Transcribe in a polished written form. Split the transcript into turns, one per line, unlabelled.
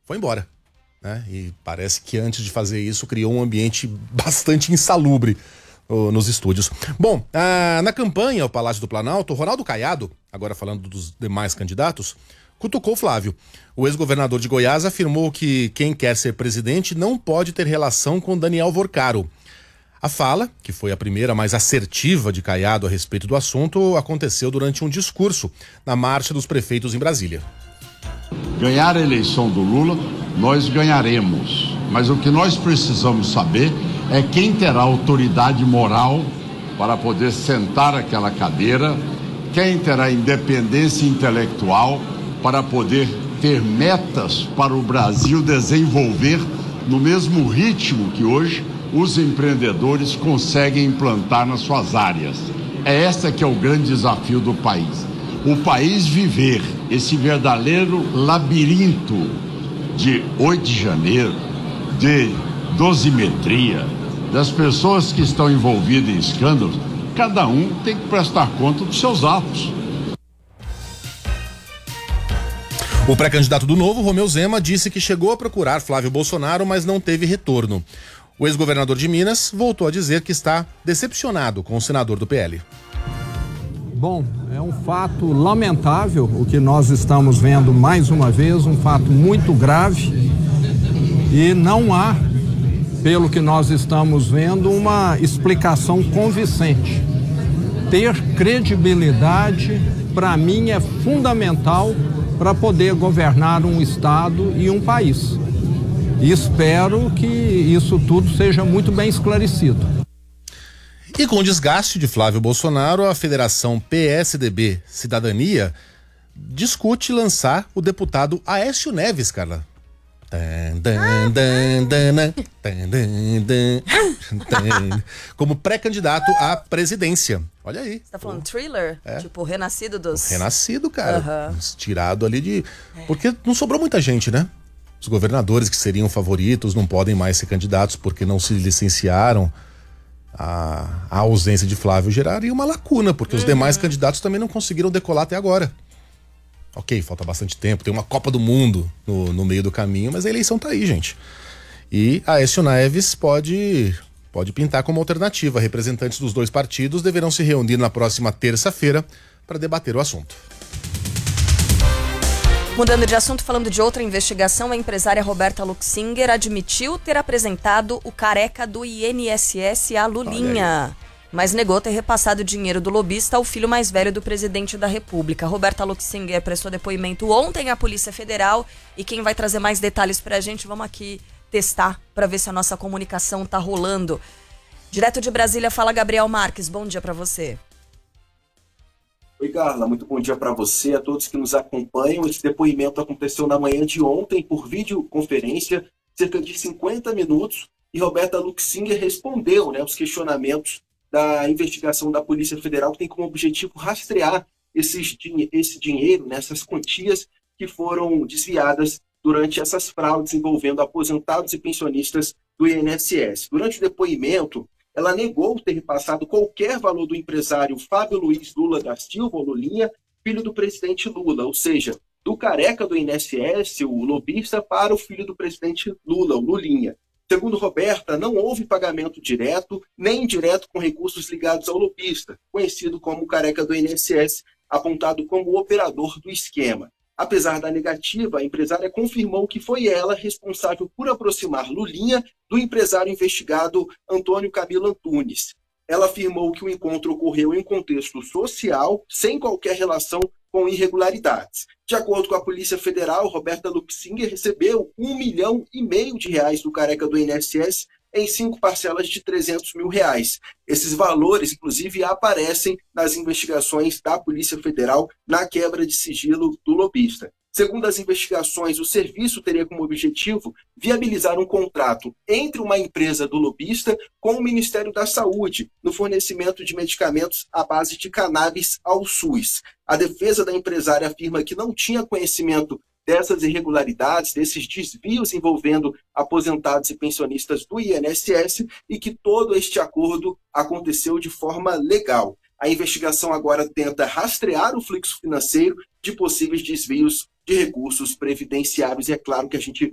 foi embora, né? E parece que antes de fazer isso criou um ambiente bastante insalubre nos estúdios. Bom, na campanha ao Palácio do Planalto, Ronaldo Caiado, agora falando dos demais candidatos, cutucou Flávio. O ex-governador de Goiás afirmou que quem quer ser presidente não pode ter relação com Daniel Vorcaro. A fala, que foi a primeira mais assertiva de Caiado a respeito do assunto, aconteceu durante um discurso na Marcha dos Prefeitos em Brasília.
Ganhar a eleição do Lula, nós ganharemos. Mas o que nós precisamos saber é quem terá autoridade moral para poder sentar aquela cadeira, quem terá independência intelectual para poder ter metas para o Brasil desenvolver no mesmo ritmo que hoje os empreendedores conseguem implantar nas suas áreas. É esse que é o grande desafio do país. O país viver esse verdadeiro labirinto de 8 de janeiro, de dosimetria, das pessoas que estão envolvidas em escândalos, cada um tem que prestar conta dos seus atos.
O pré-candidato do Novo, Romeu Zema, disse que chegou a procurar Flávio Bolsonaro, mas não teve retorno. O ex-governador de Minas voltou a dizer que está decepcionado com o senador do PL.
Bom, é um fato lamentável o que nós estamos vendo mais uma vez, um fato muito grave, e não há, pelo que nós estamos vendo, uma explicação convincente. Ter credibilidade, para mim, é fundamental para poder governar um estado e um país. E espero que isso tudo seja muito bem esclarecido.
E com o desgaste de Flávio Bolsonaro, a Federação PSDB Cidadania discute lançar o deputado Aécio Neves, Carla. Como pré-candidato à presidência. Olha aí.
Você tá falando thriller? É. Tipo, renascido dos...
Renascido, cara. Tirado ali de... Porque não sobrou muita gente, né? Os governadores que seriam favoritos não podem mais ser candidatos porque não se licenciaram. A ausência de Flávio geraria uma lacuna, porque os demais candidatos também não conseguiram decolar até agora. Ok, falta bastante tempo, tem uma Copa do Mundo no meio do caminho, mas a eleição tá aí, gente. E Aécio Neves pode pintar como alternativa. Representantes dos dois partidos deverão se reunir na próxima terça-feira para debater o assunto.
Mudando de assunto, falando de outra investigação, a empresária Roberta Luxinger admitiu ter apresentado o careca do INSS a Lulinha, mas negou ter repassado o dinheiro do lobista ao filho mais velho do presidente da República. Roberta Luxinger prestou depoimento ontem à Polícia Federal e quem vai trazer mais detalhes pra gente, vamos aqui testar para ver se a nossa comunicação tá rolando. Direto de Brasília, fala Gabriel Marques, bom dia pra você.
Oi, Carla, muito bom dia para você, a todos que nos acompanham. Esse depoimento aconteceu na manhã de ontem por videoconferência, cerca de 50 minutos, e Roberta Luxinger respondeu, os questionamentos da investigação da Polícia Federal, que tem como objetivo rastrear esse dinheiro, essas quantias que foram desviadas durante essas fraudes envolvendo aposentados e pensionistas do INSS. Durante o depoimento, ela negou ter repassado qualquer valor do empresário Fábio Luiz Lula da Silva, ou Lulinha, filho do presidente Lula, ou seja, do careca do INSS, o lobista, para o filho do presidente Lula, o Lulinha. Segundo Roberta, não houve pagamento direto nem indireto com recursos ligados ao lobista, conhecido como o careca do INSS, apontado como o operador do esquema. Apesar da negativa, a empresária confirmou que foi ela responsável por aproximar Lulinha do empresário investigado Antônio Camilo Antunes. Ela afirmou que o encontro ocorreu em contexto social, sem qualquer relação com irregularidades. De acordo com a Polícia Federal, Roberta Luxinger recebeu R$1,5 milhão do careca do INSS em 5 parcelas de R$300 mil. Esses valores, inclusive, aparecem nas investigações da Polícia Federal na quebra de sigilo do lobista. Segundo as investigações, o serviço teria como objetivo viabilizar um contrato entre uma empresa do lobista com o Ministério da Saúde no fornecimento de medicamentos à base de cannabis ao SUS. A defesa da empresária afirma que não tinha conhecimento dessas irregularidades, desses desvios envolvendo aposentados e pensionistas do INSS e que todo este acordo aconteceu de forma legal. A investigação agora tenta rastrear o fluxo financeiro de possíveis desvios de recursos previdenciários e é claro que a gente